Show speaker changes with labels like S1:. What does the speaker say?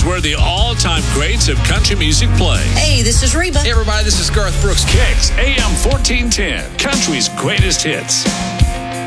S1: where the all-time greats of country music play.
S2: Hey, this is Reba.
S3: Hey, everybody, this is Garth Brooks.
S1: Kicks AM 1410, country's greatest hits.